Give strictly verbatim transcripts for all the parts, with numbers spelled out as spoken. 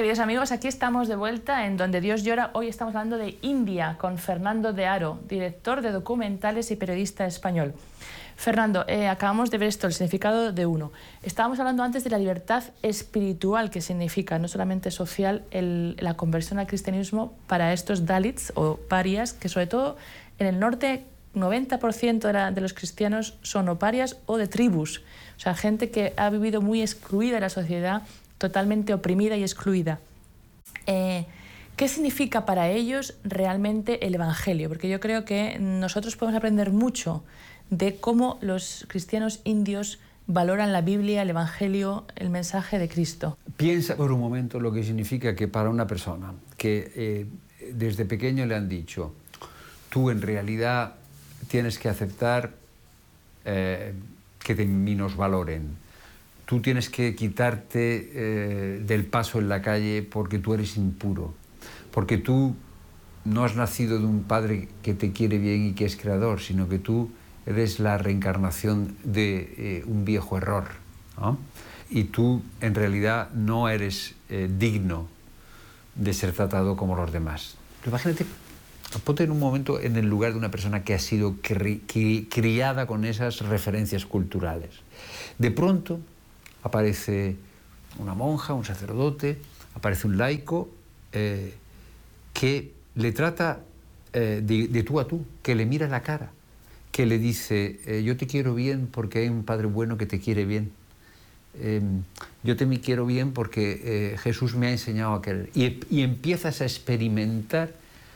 queridos amigos, aquí estamos de vuelta en Donde Dios Llora. Hoy estamos hablando de India con Fernando de Haro, director de documentales y periodista español. Fernando, eh, acabamos de ver esto, el significado de uno. Estábamos hablando antes de la libertad espiritual que significa, no solamente social, el, la conversión al cristianismo para estos Dalits o parias, que sobre todo en el norte noventa por ciento de, la, de los cristianos son o parias o de tribus. O sea, gente que ha vivido muy excluida de la sociedad, totalmente oprimida y excluida. Eh, ¿Qué significa para ellos realmente el Evangelio? Porque yo creo que nosotros podemos aprender mucho de cómo los cristianos indios valoran la Biblia, el Evangelio, el mensaje de Cristo. Piensa por un momento lo que significa que para una persona que eh, desde pequeño le han dicho, tú en realidad tienes que aceptar eh, que te minusvaloren, tú tienes que quitarte eh, del paso en la calle porque tú eres impuro, porque tú no has nacido de un padre que te quiere bien y que es creador, sino que tú eres la reencarnación de eh, un viejo error, ¿no? Y tú en realidad no eres eh, digno de ser tratado como los demás. Imagínate, ponte en un momento en el lugar de una persona que ha sido cri cri criada con esas referencias culturales. De pronto aparece una monja, un sacerdote, aparece un laico eh, que le trata eh, de, de tú a tú, que le mira la cara, que le dice, eh, yo te quiero bien porque hay un Padre bueno que te quiere bien. Eh, yo te me quiero bien porque eh, Jesús me ha enseñado a querer. Y, y empiezas a experimentar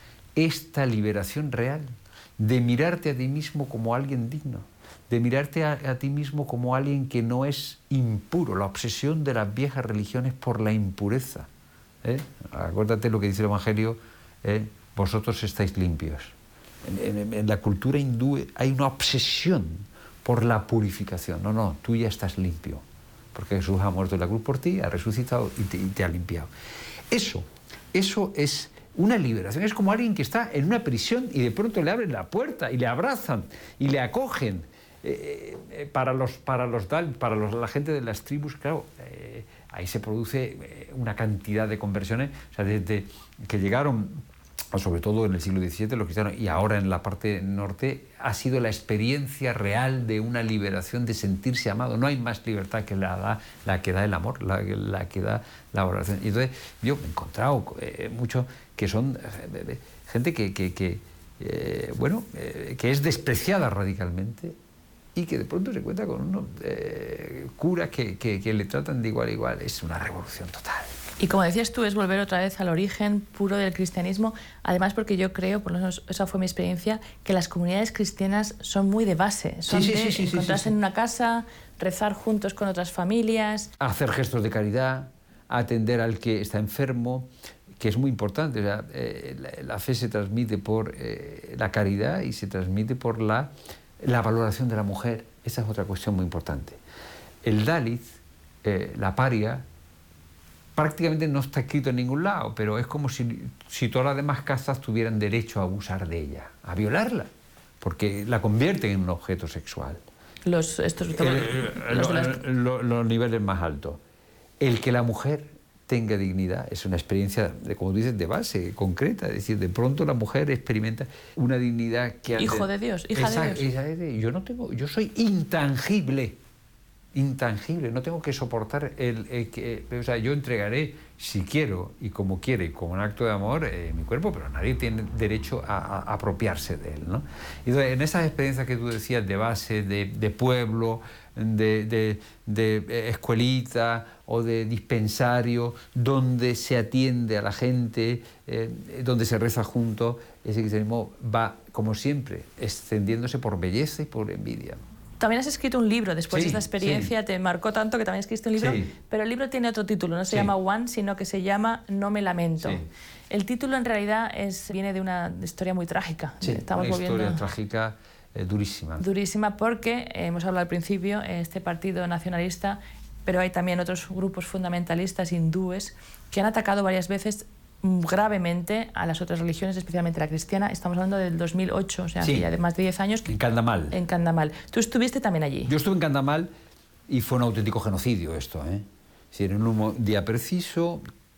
esta liberación real de mirarte a ti mismo como alguien digno, de mirarte a, a ti mismo como alguien que no es impuro. La obsesión de las viejas religiones por la impureza. ¿eh? Acuérdate lo que dice el Evangelio, ¿eh? Vosotros estáis limpios. En, en, en la cultura hindú hay una obsesión por la purificación. No, no, tú ya estás limpio, porque Jesús ha muerto en la cruz por ti, ha resucitado y te, y te ha limpiado. Eso, eso es una liberación. Es como alguien que está en una prisión y de pronto le abren la puerta y le abrazan y le acogen. Eh, eh, para los, para los, para los, la gente de las tribus, claro, eh, ahí se produce eh, una cantidad de conversiones, o sea, desde que llegaron, sobre todo en el siglo diecisiete, los cristianos, y ahora en la parte norte, ha sido la experiencia real de una liberación, de sentirse amado. No hay más libertad que la, da, la que da el amor, la, la que da la oración. Y entonces yo me he encontrado eh, muchos que son eh, gente que, que, que eh, bueno, eh, que es despreciada radicalmente, y que de pronto se encuentra con unos eh, curas que, que, que le tratan de igual a igual. Es una revolución total. Y como decías tú, es volver otra vez al origen puro del cristianismo, además porque yo creo, por lo menos esa fue mi experiencia, que las comunidades cristianas son muy de base, son sí, sí, de sí, sí, encontrarse sí, sí. en una casa, rezar juntos con otras familias. Hacer gestos de caridad, atender al que está enfermo, que es muy importante. O sea, eh, la, la fe se transmite por eh, la caridad y se transmite por la, la valoración de la mujer. Esa es otra cuestión muy importante. El Dalit, eh, la paria, prácticamente no está escrito en ningún lado, pero es como si, si todas las demás castas tuvieran derecho a abusar de ella, a violarla, porque la convierten en un objeto sexual. Los, estos, eh, los, lo, las... lo, los niveles más altos. El que la mujer tenga dignidad es una experiencia, de, como tú dices, de base, concreta. Es decir, de pronto la mujer experimenta una dignidad que... Antes, Hijo de Dios, hija esa, de Dios. Esa, esa, yo no tengo, yo soy intangible. intangible, no tengo que soportar el, el que, o sea, yo entregaré si quiero y como quiere y como un acto de amor eh, mi cuerpo, pero nadie tiene derecho a, a apropiarse de él, ¿no? Y entonces, en esas experiencias que tú decías de base, de, de pueblo, de, de, de escuelita o de dispensario, donde se atiende a la gente, eh, donde se reza juntos, ese cristianismo va, como siempre, extendiéndose por belleza y por envidia. También has escrito un libro después sí, de esta experiencia, sí. Te marcó tanto que también escribiste un libro, sí. Pero el libro tiene otro título, no se sí. llama One, sino que se llama No me lamento. Sí. El título en realidad es, viene de una historia muy trágica. Sí, Estamos una volviendo... historia trágica eh, durísima. Durísima porque, eh, hemos hablado al principio, este partido nacionalista, pero hay también otros grupos fundamentalistas hindúes que han atacado varias veces gravemente a las otras religiones, especialmente la cristiana. Estamos hablando del dos mil ocho, o sea, sí, ya de más de diez años. En Kandamal. En Kandamal. ¿Tú estuviste también allí? Yo estuve en Kandamal y fue un auténtico genocidio esto, ¿eh? Es decir, en un día preciso,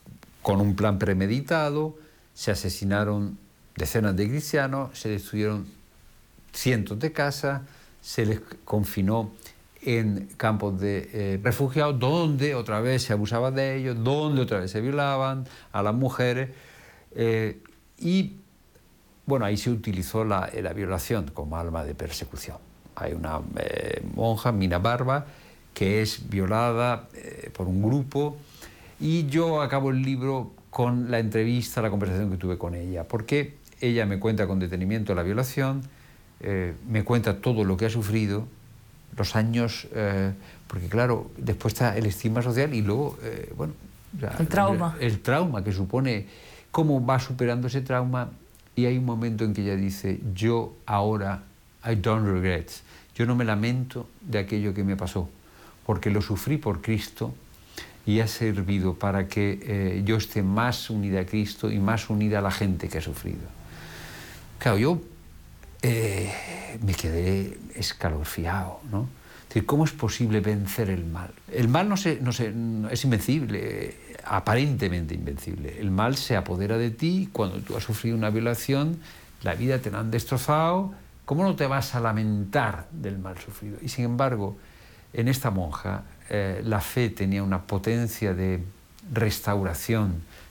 con un plan premeditado, se asesinaron decenas de cristianos, se destruyeron cientos de casas, se les confinó en campos de eh, refugiados, donde otra vez se abusaba de ellos, donde otra vez se violaban a las mujeres, eh, y bueno, ahí se utilizó la, la violación como arma de persecución. Hay una eh, monja, Mina Barba, que es violada eh, por un grupo, y yo acabo el libro con la entrevista, la conversación que tuve con ella, porque ella me cuenta con detenimiento la violación, eh, me cuenta todo lo que ha sufrido, los años, eh, porque claro, después está el estigma social y luego, eh, bueno, ya, el trauma. El, el trauma que supone, cómo va superando ese trauma, y hay un momento en que ella dice, yo ahora, I don't regret, yo no me lamento de aquello que me pasó, porque lo sufrí por Cristo y ha servido para que eh, yo esté más unida a Cristo y más unida a la gente que ha sufrido. Claro, yo eh, me quedé escalofriado, ¿no? Es decir, ¿cómo es posible vencer el mal? El mal no, se, no, se, no es invencible, aparentemente invencible. El mal se apodera de ti cuando tú has sufrido una violación, la vida te la han destrozado. ¿Cómo no te vas a lamentar del mal sufrido? Y sin embargo, en esta monja, eh, la fe tenía una potencia de restauración